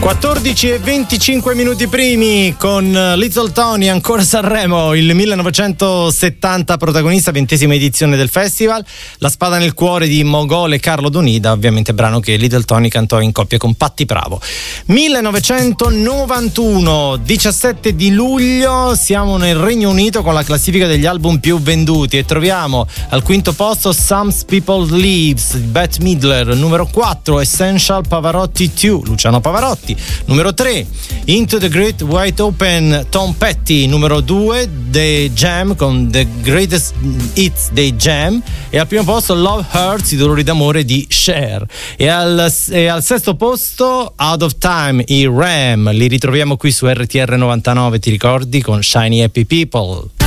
14:25 primi con Little Tony, ancora Sanremo, il 1970 protagonista, 20ª edizione del festival. La spada nel cuore di Mogol e Carlo Donida, ovviamente brano che Little Tony cantò in coppia con Patti Bravo. 1991, 17 di luglio, siamo nel Regno Unito con la classifica degli album più venduti e troviamo al quinto posto Some People Lives, Bette Midler. Numero 4, Essential Pavarotti 2, Luciano Pavarotti. Numero 3, Into the Great Wide Open, Tom Petty. Numero 2, The Jam con The Greatest Hits dei Jam. E al primo posto Love Hurts, i dolori d'amore di Cher. E al sesto posto Out of Time, i Ram. Li ritroviamo qui su RTR 99, ti ricordi, con Shiny Happy People.